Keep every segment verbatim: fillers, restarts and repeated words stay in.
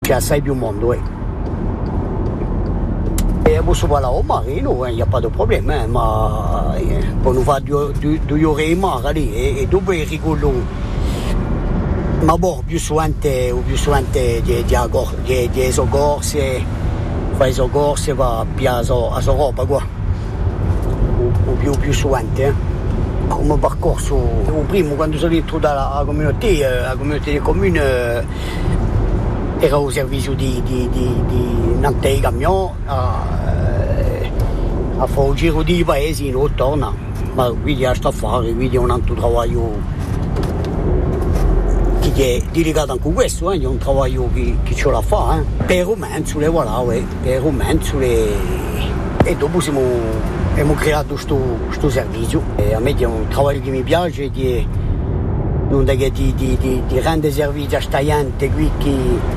c'è assai più mondo, eh. E posso parlare al mare, no, il n'y a pas de problème, eh, ma eh, quando fa due, due, due ore in mare lì e, e dopo il ricordo, ma boh, più suante, più suante di, di, di, di soccorse, fai soccorse, va più a so roba qua, o più, più suante, eh. Come percorso, il primo quando sono dentro dalla comunità, la comunità del comune era un servizio di, di, di, di Nantes camion a, a fare un giro di paesi non torna, ma quindi a sta fare, quindi è un altro lavoro che è delicato anche questo, eh? È un lavoro che, che ce la fa, eh? Per un mensole, voilà, eh? Per un mensole e dopo siamo, abbiamo creato questo servizio e a me è un lavoro che mi piace, che non è che di, di, di, di rende servizio a sta gente qui che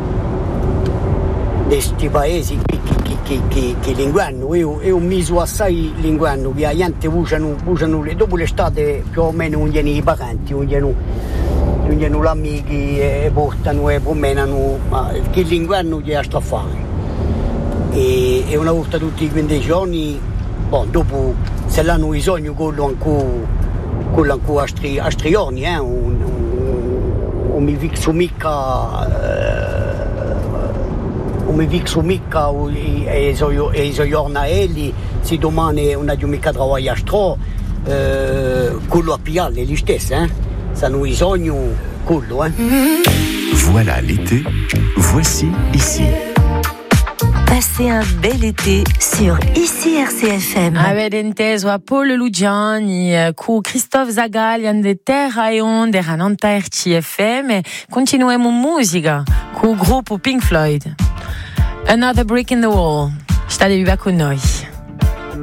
questi paesi che, che, che, che, che linguano, io, io mi sono assai linguano, che la gente usano, usano dopo l'estate più o meno non i parenti, non gli gli amici e portano e promenano, ma che linguano che sta a fare. E, e una volta tutti i quindici giorni, bon, dopo se l'hanno bisogno quello ancora, quello ancora a, stri, a strioni, eh, un, un, un mi fixo mica... Eh, come fixo mica e i suoi giornali, se domani non abbiamo mica lavorare a stro, eh, quello a pigliare gli stessi, eh? Se hanno bisogno, quello, eh? Voilà l'été, voici ici. Passez un bel été sur Ici R C F M. Avete inteso a Paul Lugiani con Christophe Zagal de Terra e Onde a Nanta R C F M e continuiamo musica con il gruppo Pink Floyd. Another Brick in the Wall. State viva con noi.